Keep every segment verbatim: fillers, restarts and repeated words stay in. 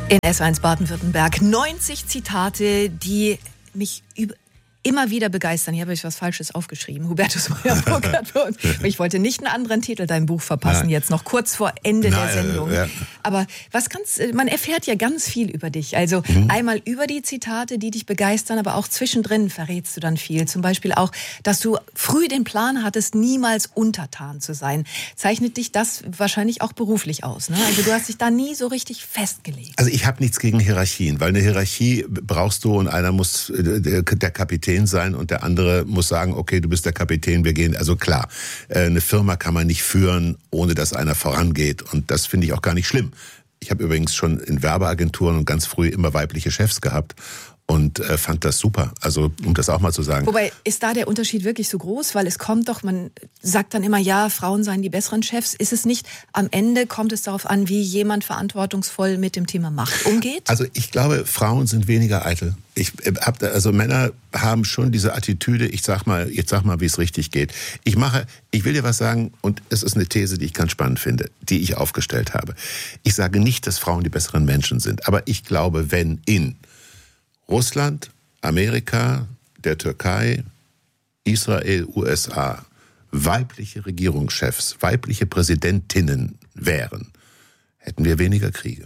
In S eins Baden-Württemberg neunzig Zitate, die mich über immer wieder begeistern. Hier habe ich was Falsches aufgeschrieben. Hubertus Meyer-Burkhardt. Ich wollte nicht einen anderen Titel deinem Buch verpassen, Nein. jetzt noch kurz vor Ende Nein, der Sendung. Ja. Aber was kannst, man erfährt ja ganz viel über dich. Also mhm. einmal über die Zitate, die dich begeistern, aber auch zwischendrin verrätst du dann viel. Zum Beispiel auch, dass du früh den Plan hattest, niemals untertan zu sein. Zeichnet dich das wahrscheinlich auch beruflich aus, ne? Also du hast dich da nie so richtig festgelegt. Also ich habe nichts gegen Hierarchien, weil eine Hierarchie brauchst du und einer muss der Kapitän sein und der andere muss sagen, okay, du bist der Kapitän, wir gehen. Also klar, eine Firma kann man nicht führen, ohne dass einer vorangeht. Und das finde ich auch gar nicht schlimm. Ich habe übrigens schon in Werbeagenturen und ganz früh immer weibliche Chefs gehabt und äh, fand das super. Also um das auch mal zu sagen. Wobei, ist da der Unterschied wirklich so groß? Weil es kommt doch, man sagt dann immer, ja, Frauen seien die besseren Chefs. Ist es nicht? Am Ende kommt es darauf an, wie jemand verantwortungsvoll mit dem Thema Macht umgeht? Also ich glaube, Frauen sind weniger eitel. Ich hab da, also Männer haben schon diese Attitüde, ich sag mal, jetzt sag mal, wie es richtig geht. Ich mache, ich will dir was sagen, und es ist eine These, die ich ganz spannend finde, die ich aufgestellt habe. Ich sage nicht, dass Frauen die besseren Menschen sind, aber ich glaube, wenn in Russland, Amerika, der Türkei, Israel, U S A weibliche Regierungschefs, weibliche Präsidentinnen wären, hätten wir weniger Kriege.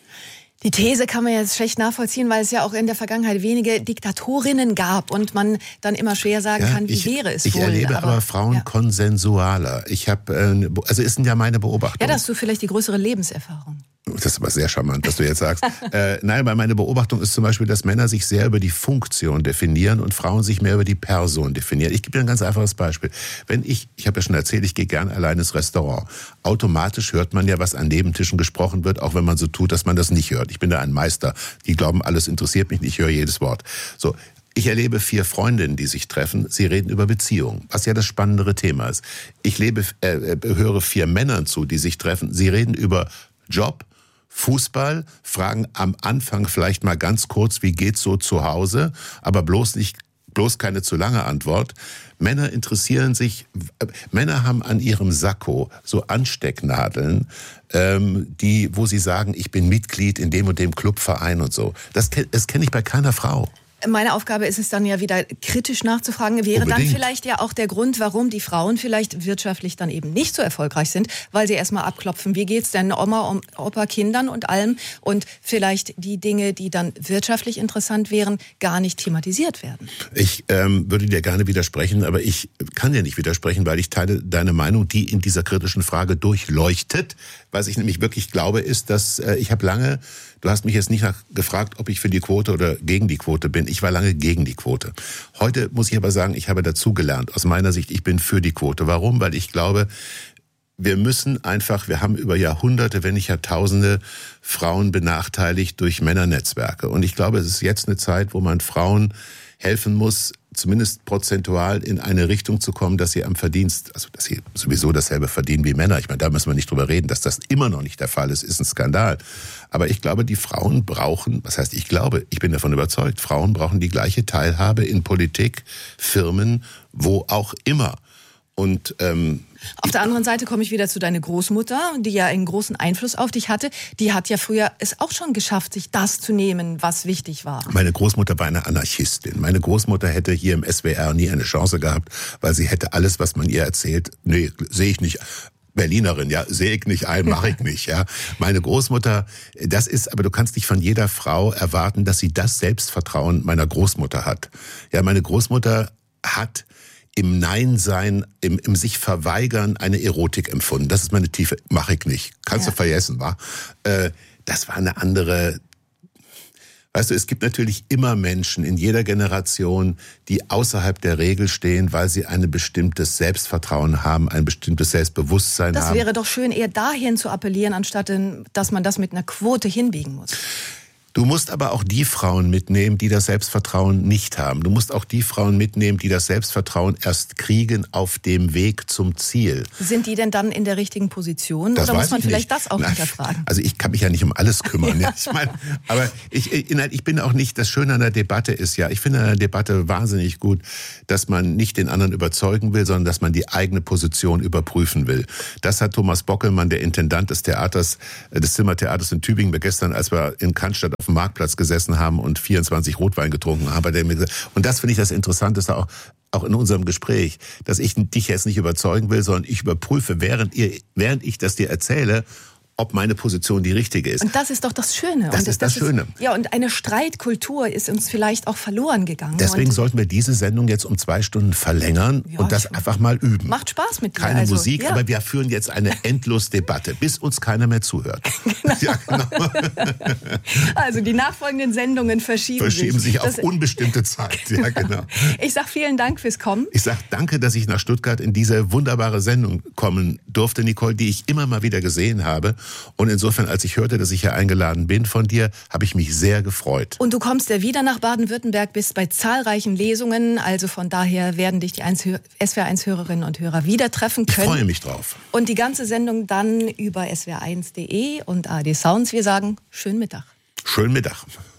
Die These kann man jetzt schlecht nachvollziehen, weil es ja auch in der Vergangenheit wenige Diktatorinnen gab und man dann immer schwer sagen ja, kann, wie ich, wäre es ich wohl. Ich erlebe aber, aber Frauen ja. konsensualer. Ich habe, äh, also ist ja meine Beobachtung. Ja, da hast du vielleicht die größere Lebenserfahrung. Das ist aber sehr charmant, dass du jetzt sagst. äh, nein, weil meine Beobachtung ist zum Beispiel, dass Männer sich sehr über die Funktion definieren und Frauen sich mehr über die Person definieren. Ich gebe dir ein ganz einfaches Beispiel. Wenn ich, ich habe ja schon erzählt, ich gehe gern allein ins Restaurant. Automatisch hört man ja, was an Nebentischen gesprochen wird, auch wenn man so tut, dass man das nicht hört. Ich bin da ein Meister. Die glauben, alles interessiert mich nicht, ich höre jedes Wort. So. Ich erlebe vier Freundinnen, die sich treffen. Sie reden über Beziehungen, was ja das spannendere Thema ist. Ich lebe, äh, höre vier Männern zu, die sich treffen. Sie reden über Job, Fußball, fragen am Anfang vielleicht mal ganz kurz, wie geht's so zu Hause, aber bloß nicht, bloß keine zu lange Antwort. Männer interessieren sich, äh, Männer haben an ihrem Sakko so Anstecknadeln, ähm, die, wo sie sagen, ich bin Mitglied in dem und dem Clubverein und so. Das, das kenne ich bei keiner Frau. Meine Aufgabe ist es dann ja wieder kritisch nachzufragen, wäre Unbedingt. dann vielleicht ja auch der Grund, warum die Frauen vielleicht wirtschaftlich dann eben nicht so erfolgreich sind, weil sie erstmal abklopfen, wie geht's denn Oma, Opa, Kindern und allem und vielleicht die Dinge, die dann wirtschaftlich interessant wären, gar nicht thematisiert werden. Ich ähm, würde dir gerne widersprechen, aber ich kann dir nicht widersprechen, weil ich teile deine Meinung, die in dieser kritischen Frage durchleuchtet. Was ich nämlich wirklich glaube, ist, dass äh, ich habe lange, du hast mich jetzt nicht nach gefragt, ob ich für die Quote oder gegen die Quote bin. Ich war lange gegen die Quote. Heute muss ich aber sagen, ich habe dazugelernt. Aus meiner Sicht, ich bin für die Quote. Warum? Weil ich glaube, wir müssen einfach, wir haben über Jahrhunderte, wenn nicht Jahrtausende, Frauen benachteiligt durch Männernetzwerke. Und ich glaube, es ist jetzt eine Zeit, wo man Frauen helfen muss, zumindest prozentual in eine Richtung zu kommen, dass sie am Verdienst, also dass sie sowieso dasselbe verdienen wie Männer. Ich meine, da müssen wir nicht drüber reden, dass das immer noch nicht der Fall ist, ist ein Skandal. Aber ich glaube, die Frauen brauchen, was heißt ich glaube, ich bin davon überzeugt, Frauen brauchen die gleiche Teilhabe in Politik, Firmen, wo auch immer. Und ähm, auf der anderen Seite komme ich wieder zu deiner Großmutter, die ja einen großen Einfluss auf dich hatte. Die hat ja früher es auch schon geschafft, sich das zu nehmen, was wichtig war. Meine Großmutter war eine Anarchistin. Meine Großmutter hätte hier im S W R nie eine Chance gehabt, weil sie hätte alles, was man ihr erzählt, nee, sehe ich nicht. Berlinerin, ja, sehe ich nicht ein, mache ich nicht, ja. Meine Großmutter, das ist, aber du kannst nicht von jeder Frau erwarten, dass sie das Selbstvertrauen meiner Großmutter hat. Ja, meine Großmutter hat im Nein-Sein, im, im sich verweigern eine Erotik empfunden. Das ist meine tiefe, mache ich nicht. Kannst ja. du vergessen, wa? Äh, das war eine andere. Weißt du, es gibt natürlich immer Menschen in jeder Generation, die außerhalb der Regel stehen, weil sie ein bestimmtes Selbstvertrauen haben, ein bestimmtes Selbstbewusstsein das haben. Das wäre doch schön, eher dahin zu appellieren, anstatt dass man das mit einer Quote hinbiegen muss. Du musst aber auch die Frauen mitnehmen, die das Selbstvertrauen nicht haben. Du musst auch die Frauen mitnehmen, die das Selbstvertrauen erst kriegen auf dem Weg zum Ziel. Sind die denn dann in der richtigen Position? Das oder muss man vielleicht nicht. das auch Na, hinterfragen? Also ich kann mich ja nicht um alles kümmern. Ja. Ich meine, aber ich, ich bin auch nicht, das Schöne an der Debatte ist ja, ich finde an der Debatte wahnsinnig gut, dass man nicht den anderen überzeugen will, sondern dass man die eigene Position überprüfen will. Das hat Thomas Bockelmann, der Intendant des Theaters, des Zimmertheaters in Tübingen, gestern, als wir in Cannstatt auf dem Marktplatz gesessen haben und vierundzwanzig Rotwein getrunken haben, hat er mir gesagt, und das finde ich das Interessanteste auch, auch in unserem Gespräch, dass ich dich jetzt nicht überzeugen will, sondern ich überprüfe, während ihr, während ich das dir erzähle, ob meine Position die richtige ist. Und das ist doch das Schöne. Das und ist das, das Schöne. Ist, ja, und eine Streitkultur ist uns vielleicht auch verloren gegangen. Deswegen und sollten wir diese Sendung jetzt um zwei Stunden verlängern ja, und das einfach mal üben. Macht Spaß mit dir. Keine also, Musik, ja. aber wir führen jetzt eine Endlosdebatte, bis uns keiner mehr zuhört. Genau. Ja, genau. Also die nachfolgenden Sendungen verschieben, verschieben sich. Verschieben sich auf unbestimmte Zeit. Ja, genau. Ich sage vielen Dank fürs Kommen. Ich sage danke, dass ich nach Stuttgart in diese wunderbare Sendung kommen durfte, Nicole, die ich immer mal wieder gesehen habe. Und insofern, als ich hörte, dass ich hier eingeladen bin von dir, habe ich mich sehr gefreut. Und du kommst ja wieder nach Baden-Württemberg, bist bei zahlreichen Lesungen. Also von daher werden dich die S W R eins Hörerinnen und Hörer wieder treffen können. Ich freue mich drauf. Und die ganze Sendung dann über S W R eins punkt de und A R D Sounds. Wir sagen, schönen Mittag. Schönen Mittag.